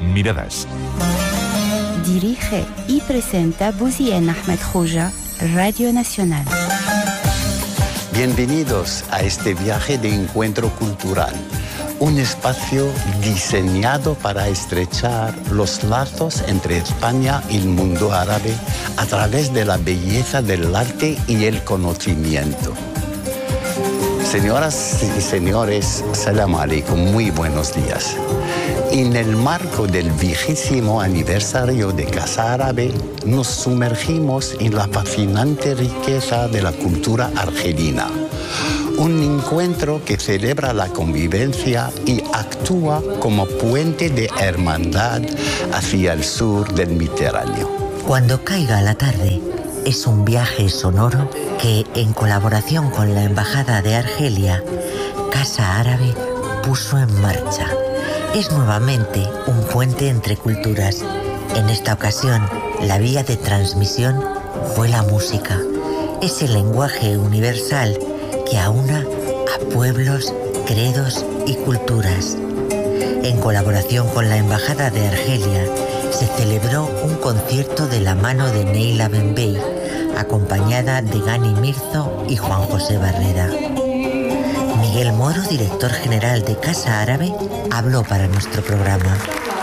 miradas. Dirige y presenta Bouzien Ahmed Khouja, Radio Nacional. Bienvenidos a este viaje de encuentro cultural, un espacio diseñado para estrechar los lazos entre España y el mundo árabe a través de la belleza del arte y el conocimiento. Señoras y señores, salam alaikum, muy buenos días. En el marco del 20º aniversario de Casa Árabe, nos sumergimos en la fascinante riqueza de la cultura argelina. Un encuentro que celebra la convivencia y actúa como puente de hermandad hacia el sur del Mediterráneo. Cuando caiga la tarde es un viaje sonoro que, en colaboración con la Embajada de Argelia, Casa Árabe puso en marcha. Es nuevamente un puente entre culturas. En esta ocasión, la vía de transmisión fue la música. Es el lenguaje universal que aúna a pueblos, credos y culturas. En colaboración con la Embajada de Argelia, se celebró un concierto de la mano de Neila Benbey, acompañada de Gani Mirzo y Juan José Barreda. Miguel Moro, director general de Casa Árabe, habló para nuestro programa.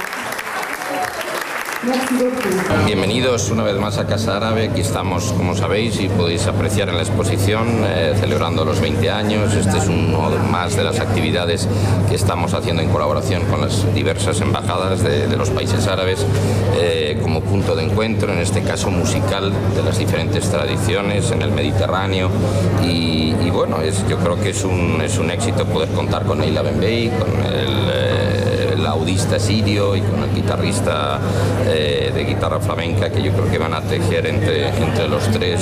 Bienvenidos una vez más a Casa Árabe. Aquí estamos, como sabéis, y podéis apreciar en la exposición, celebrando los 20 años. Este es uno más de las actividades que estamos haciendo en colaboración con las diversas embajadas de los países árabes, como punto de encuentro, en este caso musical, de las diferentes tradiciones en el Mediterráneo. Y bueno, yo creo que es un éxito poder contar con Neila Benbey, con el laudista sirio y con el guitarrista de guitarra flamenca, que yo creo que van a tejer entre los tres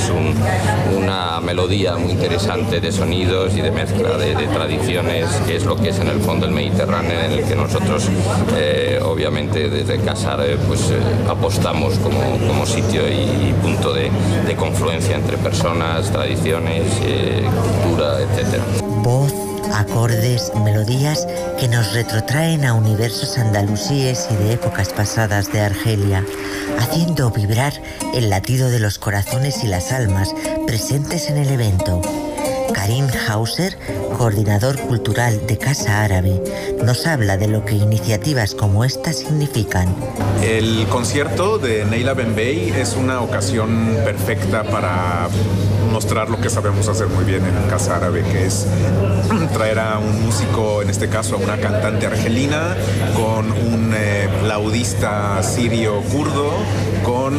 una melodía muy interesante de sonidos y de mezcla de tradiciones, que es lo que es en el fondo el Mediterráneo, en el que nosotros obviamente desde Casa Árabe apostamos como sitio y punto de confluencia entre personas, tradiciones, cultura, etc. Voz, acordes, melodías que nos retrotraen a universos andalusíes y de épocas pasadas de Argelia, haciendo vibrar el latido de los corazones y las almas presentes en el evento. Karim Hauser, coordinador cultural de Casa Árabe, nos habla de lo que iniciativas como esta significan. El concierto de Neila Benbey es una ocasión perfecta para mostrar lo que sabemos hacer muy bien en Casa Árabe, que es traer a un músico, en este caso a una cantante argelina, con un laudista sirio kurdo, con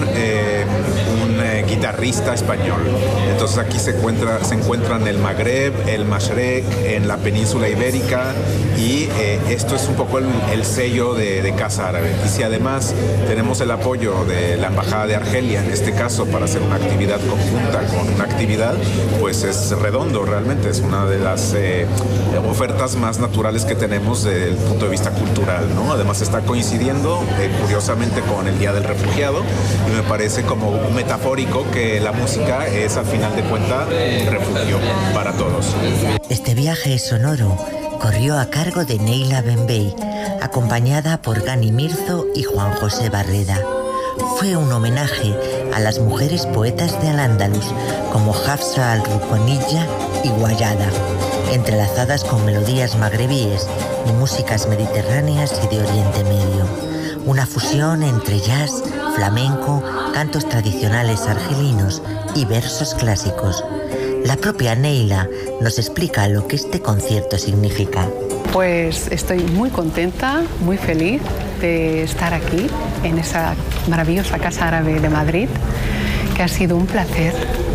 un guitarrista español. Entonces aquí se encuentran el Magreb, el Mashrek, en la península ibérica, y esto es un poco el sello de Casa Árabe. Y si además tenemos el apoyo de la Embajada de Argelia, en este caso, para hacer una actividad conjunta con una actividad, pues es redondo realmente. Es una de las ofertas más naturales que tenemos desde el punto de vista cultural, ¿no? Además está coincidiendo curiosamente con el Día del Refugiado, y me parece como metafórico que la música es, al final de cuentas, un refugio para todos. Este viaje sonoro corrió a cargo de Neila Benbey, acompañada por Gani Mirzo y Juan José Barreda. Fue un homenaje a las mujeres poetas de Al-Ándalus, como Hafsa al-Ruconilla y Guayada, entrelazadas con melodías magrebíes y músicas mediterráneas y de Oriente Medio. Una fusión entre jazz, flamenco, cantos tradicionales argelinos y versos clásicos. La propia Neila nos explica lo que este concierto significa. Pues estoy muy contenta, muy feliz de estar aquí, en esa maravillosa Casa Árabe de Madrid, que ha sido un placer.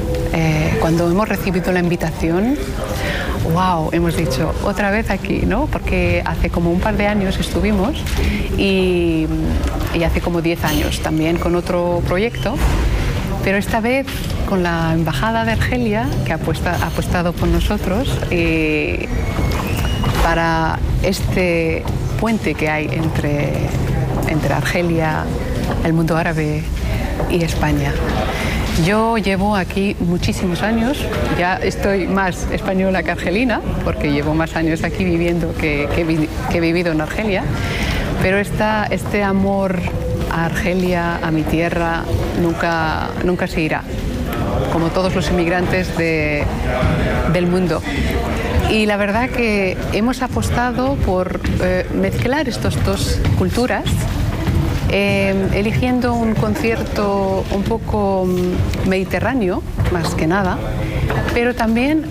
Cuando hemos recibido la invitación, wow, hemos dicho, otra vez aquí, ¿no? Porque hace como un par de años estuvimos y hace como 10 años también con otro proyecto, pero esta vez con la Embajada de Argelia, que ha apostado por nosotros para este puente que hay entre Argelia, el mundo árabe y España. Yo llevo aquí muchísimos años, ya estoy más española que argelina, porque llevo más años aquí viviendo que he vivido en Argelia, Pero este amor a Argelia, a mi tierra, nunca se irá, como todos los inmigrantes del mundo. Y la verdad que hemos apostado por mezclar estas dos culturas, eligiendo un concierto un poco mediterráneo, más que nada, pero también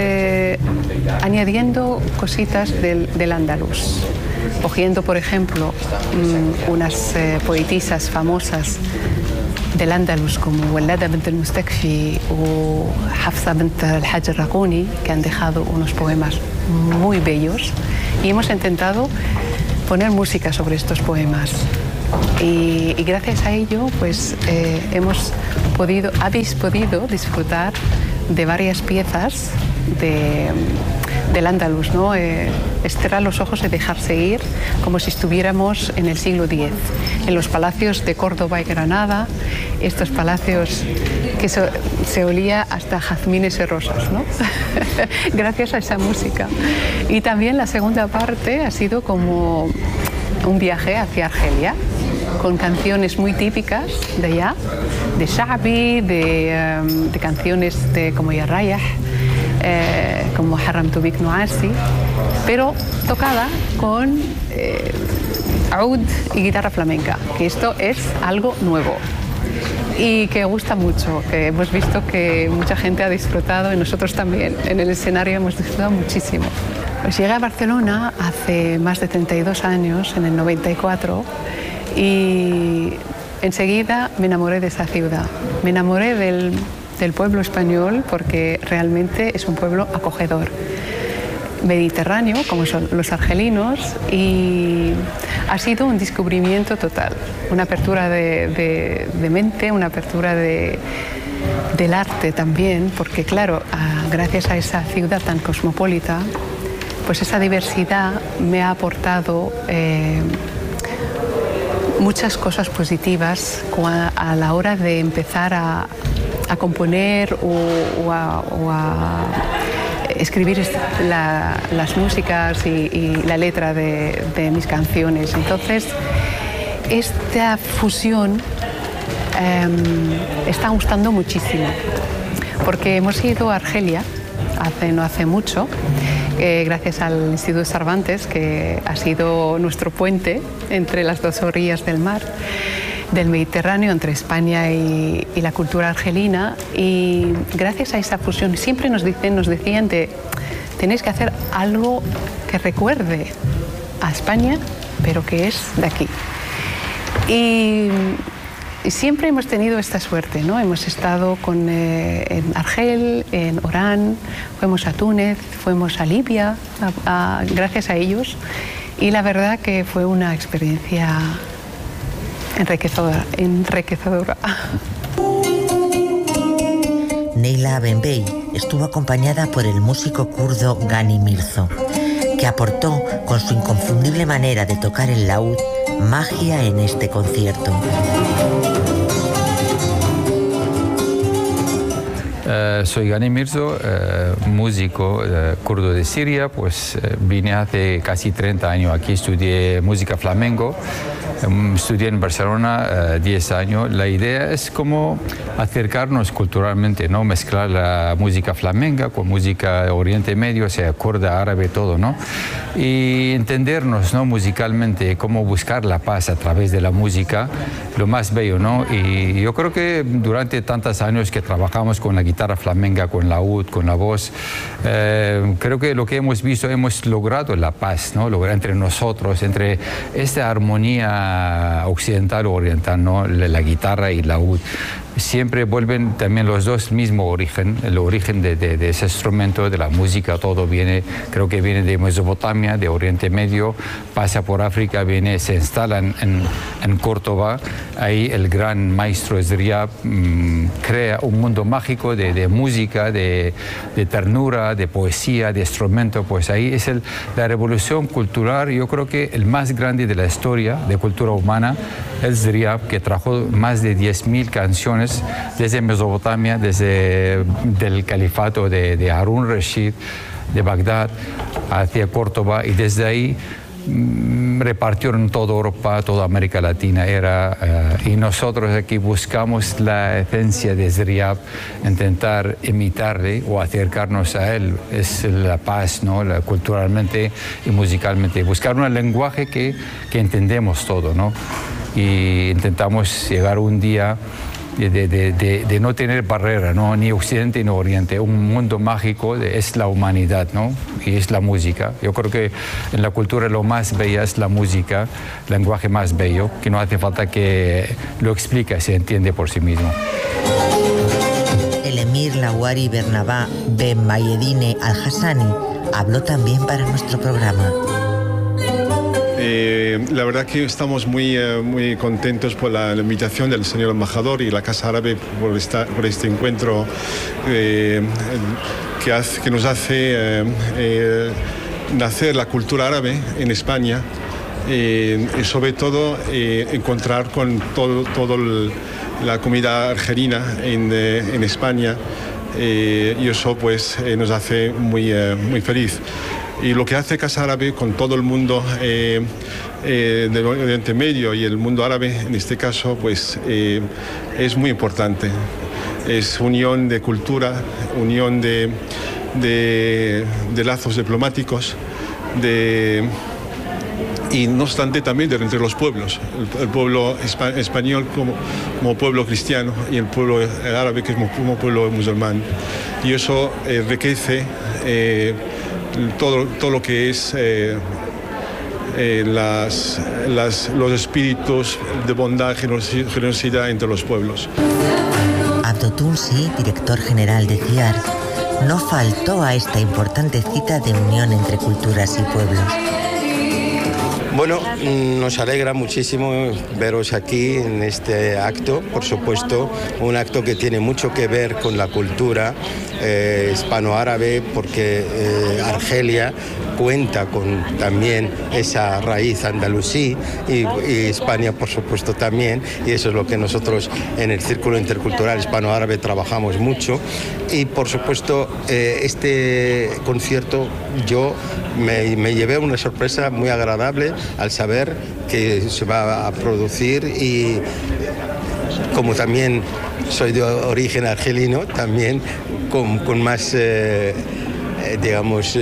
añadiendo cositas del andaluz. Cogiendo, por ejemplo, unas poetisas famosas del Andalus como Walada bint al-Mustakfi o Hafsa bint al-Hajj al-Raquni, que han dejado unos poemas muy bellos, y hemos intentado poner música sobre estos poemas. Y gracias a ello, pues habéis podido disfrutar de varias piezas del Andalus, ¿no? Cerrar los ojos y dejarse ir, como si estuviéramos en el siglo X, en los palacios de Córdoba y Granada, estos palacios que se olía hasta jazmines y rosas, ¿no? Gracias a esa música. Y también la segunda parte ha sido como un viaje hacia Argelia, con canciones muy típicas de allá, de Sha'bi, de canciones como Ya Rayah, como Haramtu Bik Nuasi, pero tocada con oud y guitarra flamenca, que esto es algo nuevo y que gusta mucho, que hemos visto que mucha gente ha disfrutado y nosotros también en el escenario hemos disfrutado muchísimo. Pues llegué a Barcelona hace más de 32 años, en el 94, y enseguida me enamoré de esa ciudad. Me enamoré del pueblo español porque realmente es un pueblo acogedor, mediterráneo, como son los argelinos, y ha sido un descubrimiento total, una apertura de mente, una apertura del arte también, porque claro, gracias a esa ciudad tan cosmopolita, pues esa diversidad me ha aportado muchas cosas positivas a la hora de empezar a componer o a escribir las músicas y la letra de mis canciones. Entonces, esta fusión está gustando muchísimo, porque hemos ido a Argelia no hace mucho, gracias al Instituto Cervantes, que ha sido nuestro puente entre las dos orillas del mar, del Mediterráneo, entre España y la cultura argelina, y gracias a esa fusión siempre nos decían tenéis que hacer algo que recuerde a España, pero que es de aquí. Y siempre hemos tenido esta suerte, ¿no? Hemos estado en Argel, en Orán, fuimos a Túnez, fuimos a Libia, gracias a ellos, y la verdad que fue una experiencia enriquecedora. Neyla Benbey estuvo acompañada por el músico kurdo Gani Mirzo, que aportó con su inconfundible manera de tocar el laúd magia en este concierto. Soy Gani Mirzo, músico kurdo de Siria, pues vine hace casi 30 años aquí, estudié música flamenco, estudié en Barcelona 10 años. La idea es como acercarnos culturalmente, ¿no? Mezclar la música flamenca con música de Oriente Medio, o sea, kurda, árabe, todo, ¿no? Y entendernos, ¿no? Musicalmente, cómo buscar la paz a través de la música, lo más bello, ¿no? Y yo creo que durante tantos años que trabajamos con la guitarra flamenca, con la laúd, con la voz, creo que lo que hemos visto, hemos logrado la paz, ¿no? Lograr entre nosotros, entre esta armonía occidental o oriental, ¿no? La guitarra y la laúd. Siempre vuelven también los dos mismo origen, el origen de ese instrumento, de la música, todo viene, creo que viene de Mesopotamia, de Oriente Medio, pasa por África, viene, se instala en Córdoba, ahí el gran maestro Ezriab crea un mundo mágico de música, de ternura, de poesía, de instrumento, pues ahí es la revolución cultural, yo creo que el más grande de la historia de cultura humana, Ezriab, que trajo más de 10.000 canciones desde Mesopotamia, desde el califato de Harún Rashid, de Bagdad hacia Córdoba, y desde ahí repartió en toda Europa, toda América Latina y nosotros aquí buscamos la esencia de Zriab, intentar imitarle o acercarnos a él, es la paz, ¿no? Culturalmente y musicalmente, buscar un lenguaje que entendemos todo, ¿no? Y intentamos llegar un día de no tener barrera, ¿no? Ni Occidente ni Oriente. Un mundo mágico es la humanidad, ¿no? Y es la música. Yo creo que en la cultura lo más bello es la música, el lenguaje más bello, que no hace falta que lo explique, se entiende por sí mismo. El emir Lawari Bernabá Ben Mayedine Al-Hassani habló también para nuestro programa. La verdad que estamos muy contentos por la invitación del señor embajador y la Casa Árabe por este encuentro que nos hace nacer la cultura árabe en España y sobre todo encontrar con toda la comunidad argelina en España y eso pues nos hace muy feliz. Y lo que hace Casa Árabe con todo el mundo del Oriente Medio y el mundo árabe, en este caso, pues es muy importante. Es unión de cultura, unión de lazos diplomáticos, y no obstante también entre los pueblos, el pueblo español como pueblo cristiano y el pueblo árabe que es como pueblo musulmán. Y eso enriquece todo lo que es los espíritus de bondad, generosidad entre los pueblos. Abdo Tunsi, director general de CIAR, no faltó a esta importante cita de unión entre culturas y pueblos. Bueno, nos alegra muchísimo veros aquí en este acto, por supuesto, un acto que tiene mucho que ver con la cultura hispano-árabe, porque Argelia cuenta con también esa raíz andalusí y España, por supuesto, también, y eso es lo que nosotros en el Círculo Intercultural Hispano-Árabe trabajamos mucho. Y, por supuesto, este concierto yo me llevé una sorpresa muy agradable al saber que se va a producir, y como también soy de origen argelino, también con más, digamos,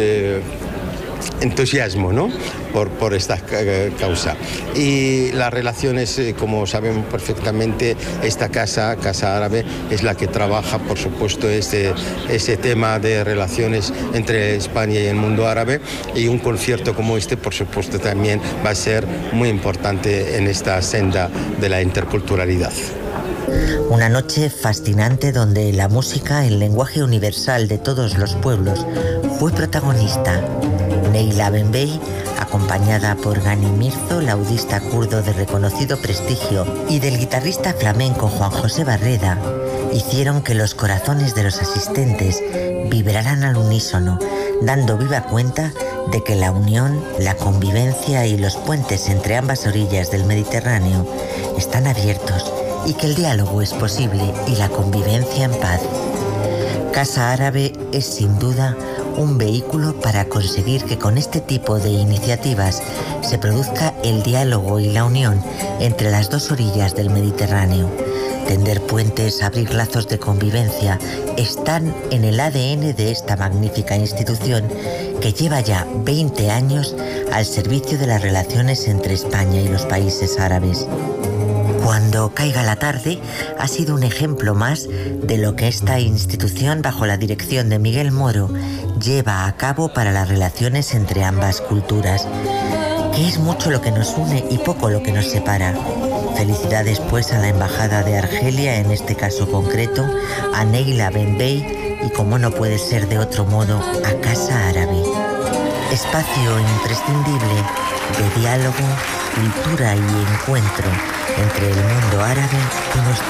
entusiasmo, ¿no? por esta causa. Y las relaciones, como sabemos perfectamente, esta Casa Árabe es la que trabaja, por supuesto, ese tema de relaciones entre España y el mundo árabe, y un concierto como este, por supuesto, también va a ser muy importante en esta senda de la interculturalidad. Una noche fascinante donde la música, el lenguaje universal de todos los pueblos, fue protagonista. Neyla Benbey, acompañada por Gani Mirzo, laudista kurdo de reconocido prestigio, y del guitarrista flamenco Juan José Barreda, hicieron que los corazones de los asistentes vibraran al unísono, dando viva cuenta de que la unión, la convivencia y los puentes entre ambas orillas del Mediterráneo están abiertos, y que el diálogo es posible y la convivencia en paz. Casa Árabe es sin duda un vehículo para conseguir que con este tipo de iniciativas se produzca el diálogo y la unión entre las dos orillas del Mediterráneo. Tender puentes, abrir lazos de convivencia, están en el ADN de esta magnífica institución que lleva ya 20 años al servicio de las relaciones entre España y los países árabes. Cuando caiga la tarde ha sido un ejemplo más de lo que esta institución, bajo la dirección de Miguel Moro, lleva a cabo para las relaciones entre ambas culturas, que es mucho lo que nos une y poco lo que nos separa. Felicidades pues a la Embajada de Argelia, en este caso concreto, a Neyla Benbey y, como no puede ser de otro modo, a Casa Árabe. Espacio imprescindible de diálogo, cultura y encuentro entre el mundo árabe y nuestro